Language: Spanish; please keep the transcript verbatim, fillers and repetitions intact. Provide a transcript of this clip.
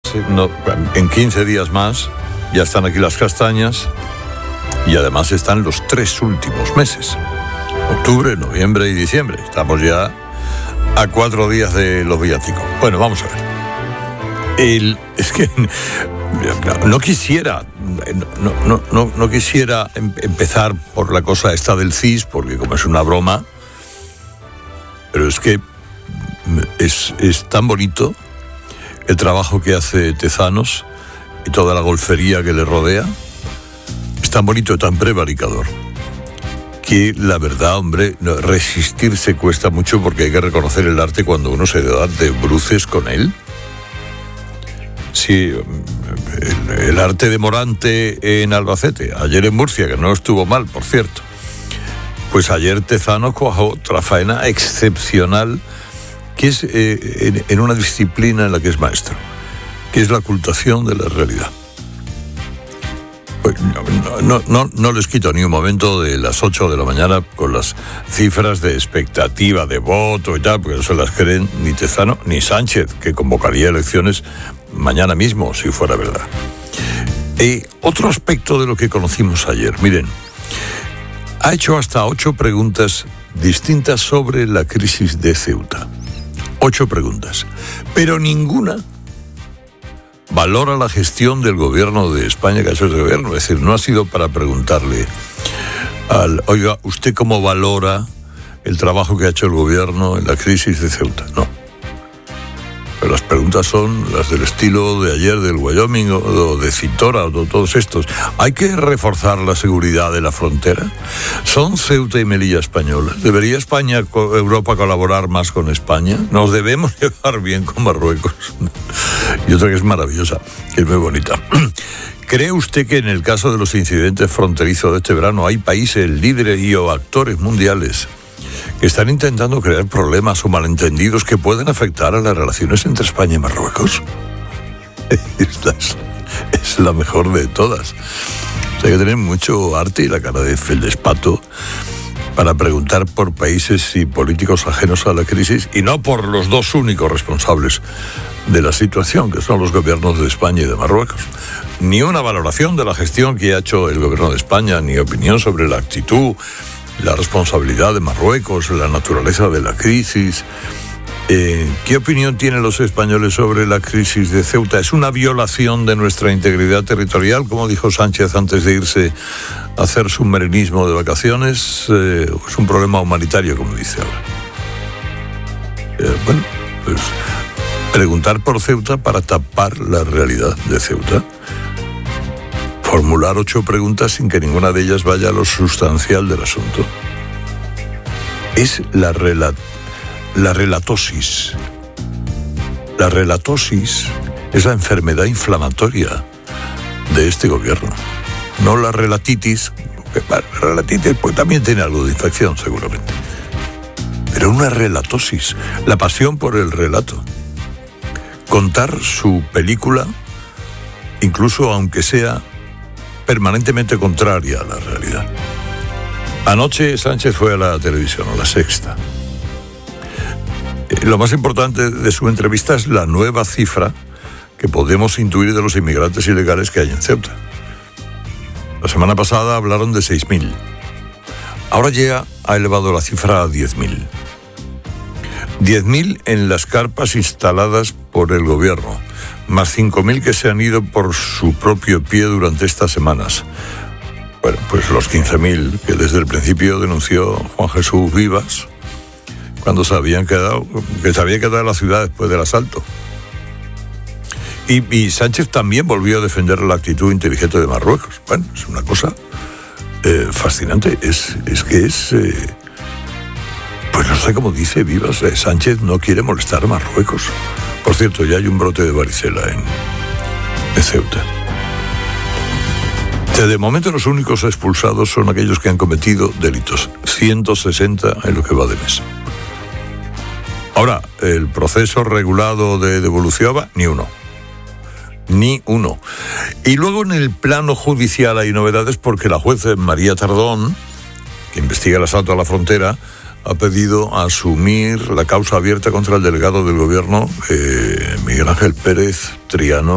no, en quince días más ya están aquí las castañas y además están los tres últimos meses. Octubre, noviembre y diciembre. Estamos ya a cuatro días de los villancicos. Bueno, vamos a ver. El, es que no quisiera, no, no, no, no quisiera empezar por la cosa esta del C I S, porque como es una broma, pero es que es, es tan bonito el trabajo que hace Tezanos y toda la golfería que le rodea. Es tan bonito y tan prevaricador que la verdad, hombre, resistirse cuesta mucho, porque hay que reconocer el arte cuando uno se da de bruces con él. Sí, el, el arte de Morante en Albacete, ayer en Murcia, que no estuvo mal, por cierto. Pues ayer Tezanos cuajó otra faena excepcional, que es eh, en, en una disciplina en la que es maestro, que es la ocultación de la realidad. Pues no, no, no, no les quito ni un momento de las ocho de la mañana con las cifras de expectativa de voto y tal, porque no se las creen ni Tezano ni Sánchez, que convocaría elecciones mañana mismo, si fuera verdad. Eh, otro aspecto de lo que conocimos ayer, miren, ha hecho hasta ocho preguntas distintas sobre la crisis de Ceuta. Ocho preguntas, pero ninguna valora la gestión del gobierno de España, que ha hecho ese gobierno. Es decir, no ha sido para preguntarle al, oiga, ¿usted cómo valora el trabajo que ha hecho el gobierno en la crisis de Ceuta? No. Pero las preguntas son las del estilo de ayer del Wyoming o de Cintora o de todos estos. ¿Hay que reforzar la seguridad de la frontera? ¿Son Ceuta y Melilla españolas? ¿Debería España, Europa, colaborar más con España? ¿Nos debemos llevar bien con Marruecos? Y otra que es maravillosa, que es muy bonita. ¿Cree usted que en el caso de los incidentes fronterizos de este verano hay países líderes y o actores mundiales que están intentando crear problemas o malentendidos que pueden afectar a las relaciones entre España y Marruecos? Esta es, es la mejor de todas. Hay que tener mucho arte y la cara de feldespato para preguntar por países y políticos ajenos a la crisis, y no por los dos únicos responsables de la situación, que son los gobiernos de España y de Marruecos. Ni una valoración de la gestión que ha hecho el gobierno de España, ni opinión sobre la actitud, la responsabilidad de Marruecos, la naturaleza de la crisis. Eh, ¿Qué opinión tienen los españoles sobre la crisis de Ceuta? ¿Es una violación de nuestra integridad territorial, como dijo Sánchez antes de irse a hacer submarinismo de vacaciones? Eh, ¿Es un problema humanitario, como dice ahora? Eh, bueno, pues preguntar por Ceuta para tapar la realidad de Ceuta. Formular ocho preguntas sin que ninguna de ellas vaya a lo sustancial del asunto. Es la, rela- la relatosis. La relatosis es la enfermedad inflamatoria de este gobierno. No la relatitis, porque la relatitis pues, también tiene algo de infección, seguramente. Pero una relatosis, la pasión por el relato. Contar su película, incluso aunque sea permanentemente contraria a la realidad. Anoche Sánchez fue a la televisión, a La Sexta. Lo más importante de su entrevista es la nueva cifra que podemos intuir de los inmigrantes ilegales que hay en Ceuta. La semana pasada hablaron de seis mil. Ahora ya ha elevado la cifra a diez mil. diez mil en las carpas instaladas por el gobierno, más cinco mil que se han ido por su propio pie durante estas semanas. Bueno, pues los quince mil que desde el principio denunció Juan Jesús Vivas cuando se habían quedado, que se había quedado en la ciudad después del asalto. Y, y Sánchez también volvió a defender la actitud inteligente de Marruecos. Bueno, es una cosa eh, fascinante. Es, es que es... Eh, pues no sé cómo dice Vivas, eh, Sánchez no quiere molestar a Marruecos. Por cierto, ya hay un brote de varicela en, en Ceuta. De momento los únicos expulsados son aquellos que han cometido delitos. ciento sesenta en lo que va de mes. Ahora, el proceso regulado de devolución, ni uno. Ni uno. Y luego en el plano judicial hay novedades porque la juez María Tardón, que investiga el asalto a la frontera, ha pedido asumir la causa abierta contra el delegado del gobierno, eh, Miguel Ángel Pérez Triano,